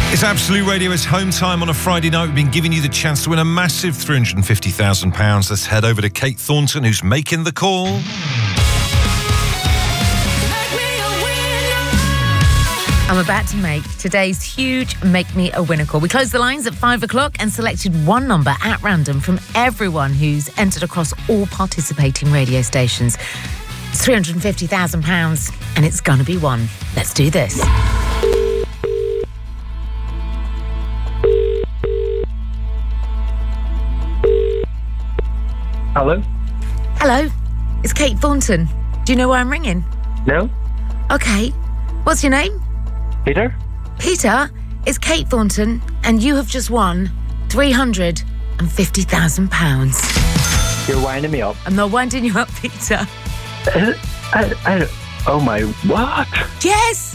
It's Absolute Radio. It's home time on a Friday night. We've been giving you the chance to win a massive £350,000. Let's head over to Kate Thornton, who's making the call. I'm about to make today's huge Make Me a Winner call. We closed the lines at 5 o'clock and selected one number at random from everyone who's entered across all participating radio stations. It's £350,000 and it's going to be one. Let's do this. Hello? Hello, it's Kate Thornton. Do you know where I'm ringing? No? Okay. What's your name? Peter? Peter, it's Kate Thornton and you have just won £350,000. You're winding me up. I'm not winding you up, Peter. Oh my, what? Yes!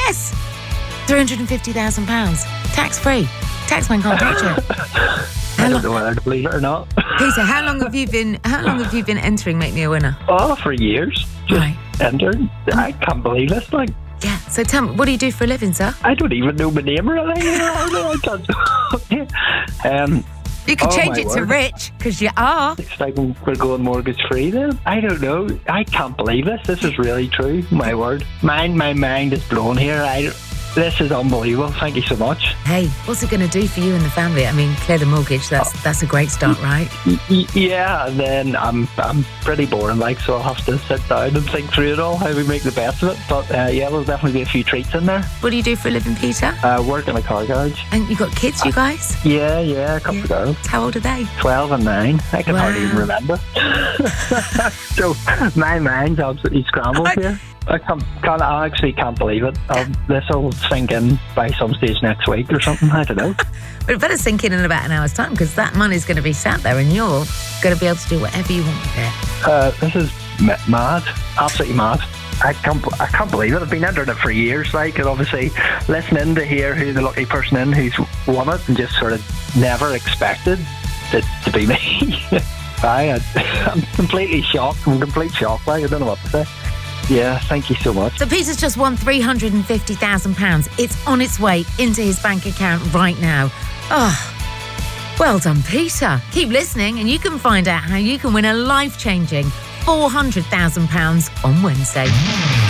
£350,000. Tax-free. Taxman can't touch it. I don't know whether to believe it or not. Peter, how long have you been entering Make Me a Winner? Oh, for years. Right. Entered. I can't believe this. Like, yeah. So tell me, what do you do for a living, sir? I don't even know my name or anything. I can't. You could change it to Rich, because you are. It's like we're going mortgage free then. I don't know. I can't believe this. This is really true. My word. My mind is blown here. This is unbelievable. Thank you so much. Hey, what's it going to do for you and the family? I mean, clear the mortgage. That's a great start, right? Yeah, and then I'm pretty boring, like, so I'll have to sit down and think through it all, how we make the best of it. But yeah, there'll definitely be a few treats in there. What do you do for a living, Peter? Work in a car garage. And you got kids, you guys? Yeah, a couple of girls. How old are they? 12 and 9. I can hardly even remember. So my mind's absolutely scrambled here. I actually can't believe it. This will sink in by some stage next week or something. I don't know. But it better sink in about an hour's time, because that money's going to be sat there and you're going to be able to do whatever you want with it. This is mad. Absolutely mad. I can't believe it. I've been entering it for years, like, and obviously listening to hear who the lucky person in who's won it, and just sort of never expected it to be me. I'm completely shocked. I'm complete shock. Like, I don't know what to say. Yeah, thank you so much. So Peter's just won £350,000. It's on its way into his bank account right now. Oh, well done, Peter. Keep listening and you can find out how you can win a life-changing £400,000 on Wednesday.